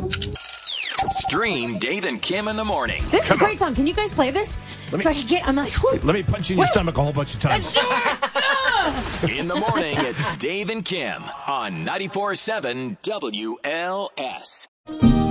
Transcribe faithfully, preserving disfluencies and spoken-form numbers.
Stream Dave and Kim in the morning. This is a great song. Can you guys play this? Me, so I can get, I'm like, whoo. Let me punch you in your stomach a whole bunch of times. In the morning, it's Dave and Kim on ninety-four point seven W L S.